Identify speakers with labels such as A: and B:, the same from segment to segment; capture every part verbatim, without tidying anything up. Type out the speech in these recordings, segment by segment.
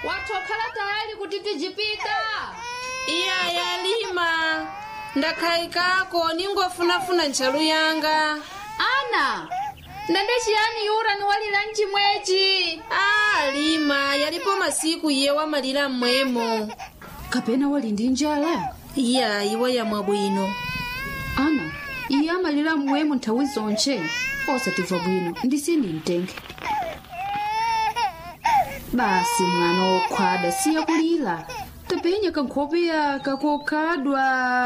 A: watokhala tayari kuti tijipita?
B: Iya yalima ndakhayikako ningofunafuna ntchalu yanga.
A: Ana, ndende chiyani yura niwalira mchimwechi?
B: Ah, Lima, yalipo masiku iye wamalira mmwemo.
A: Kapena wali ndi njala?
B: Iya, iwe yamwa bwino.
A: Ana, iye amalira mmwemo nthawi zonche. Osatimva bwino, ndisini mtenge. Basi mwana wokhwada siya kulira. Tapenya kankhope yaka kokhadwa.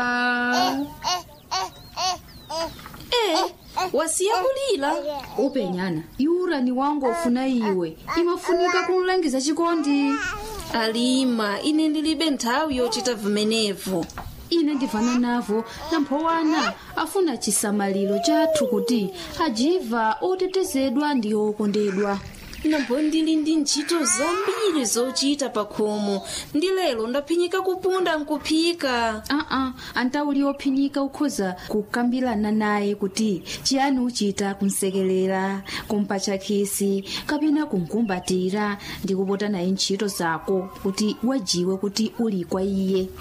B: Eh, wasiya kulira?
A: Upenyana, yura ni wangu ofuna iwe. Imafunika kumulangiza chikondi.
B: Alima, ine ndilibe nthawi yochita vimenevu.
A: Ine ndivana navo namphowana afuna chisamaliro chathu kuti ajiva otetezedwa ndi okondedwa.
B: Nambo ndili ndi ntchito zambiri zochita pakhomo. Ndi lero ndaphinyika kupunda nkuphika.
A: Aa, antauli ophinyika ukhoza kukambirana naye kuti chiyani uchita kumsekelera, kumpatcha khisi, kapena kumkumbatira ndi kupota naye ntchito zako kuti wajiwe kuti uli kwa iye.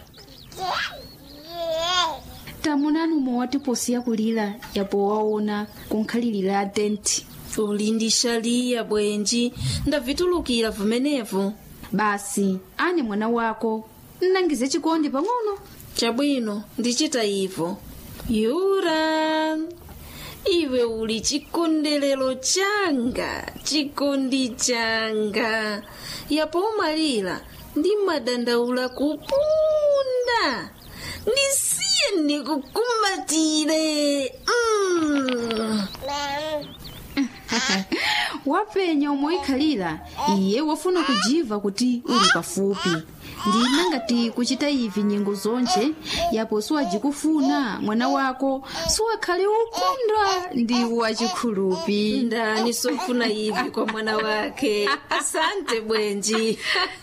A: Tamunani umowati posi yakulira yapo waona kunkhalirira tenti.
B: Uli ndi shaliya bwenji, ndavitulukira vimenevu.
A: Basi, ane mwana wako, nnangize chikondi pang'ono.
B: Chabwino, ndichita ivo. Yura, iwe uli chikondelero changa, chikondi changa. Yapo umalira, ndi madandaula kupunda. Ndisiye ndikukumbatire. Mm.
A: Wapenya umoikhalira, iye wafuna kujiva kuti uli pafupi. Ndina ngati kuchita ivi nyengo zonche, yapo siwajikufuna mwana wako, siwakhale ukondwa ndi wachikhulupi.
B: Ndani sofuna ivi kwa mwana wake. Asante bwenji.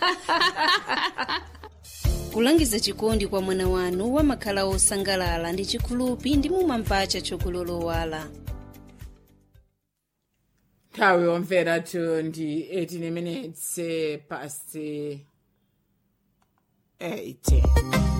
B: Kulangiza chikondi kwa mwana wanu wamakhala osangalala ndi chikhulupi ndi mumamvacha chokulolowala.
C: Nthawi yomvera tu ndi eighteen minutes past eight.